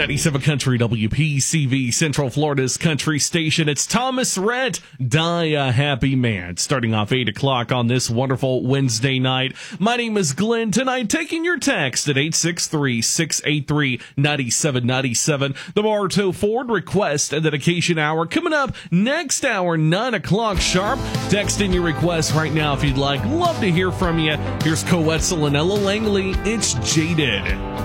97 Country WPCV, Central Florida's country station. It's Thomas Rhett, Die a Happy Man, starting off 8 o'clock on this wonderful Wednesday night. My name is Glenn. Tonight, taking your text at 863-683-9797. The Bartow Ford Request and Dedication Hour coming up next hour, 9 o'clock sharp. Text in your request right now if you'd like. Love to hear from you. Here's Co-Wetzel and Ella Langley. It's Jaded.